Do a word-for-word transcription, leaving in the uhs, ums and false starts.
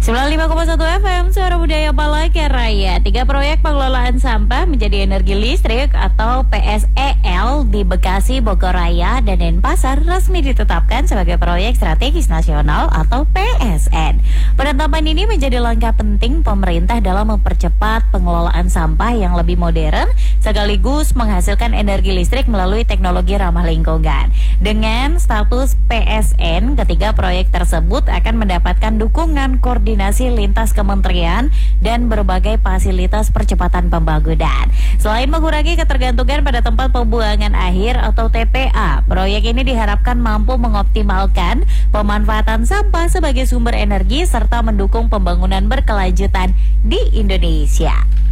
sembilan puluh lima koma satu F M Suara Budaya Palangkaraya. Tiga proyek pengelolaan sampah menjadi energi listrik atau P S E L di Bekasi, Bogor Raya, dan Denpasar resmi ditetapkan sebagai proyek strategis nasional atau P S N. Penetapan ini menjadi langkah penting pemerintah dalam mempercepat pengelolaan sampah yang lebih modern sekaligus menghasilkan energi listrik melalui teknologi ramah lingkungan. Dengan status P S N, ketiga proyek tersebut akan mendapatkan dukungan koordinasi lintas kementerian dan berbagai fasilitas percepatan pembangunan. Selain mengurangi ketergantungan pada tempat pembuangan akhir atau T P A, proyek ini diharapkan mampu mengoptimalkan pemanfaatan sampah sebagai sumber energi serta mendukung pembangunan berkelanjutan di Indonesia.